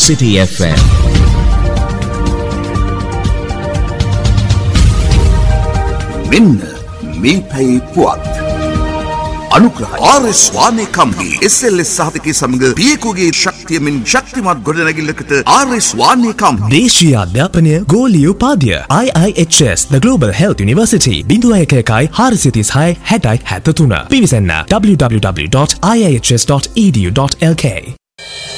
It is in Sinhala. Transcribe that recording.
City FM. මෙන්න මේ පැයි පුවත් අනුග්‍රහය RS වානේ කම්පනි SLS සහතිකයේ සමග පියකුගේ ශක්තියමින් ශක්තිමත් ගොඩනැගිල්ලකට RS වානේ කම්පනි දේශීය අධ්‍යාපනය ගෝලීය උපාධිය IIHS The Global Health University 01166063 පිවිසන්න www.iihs.edu.lk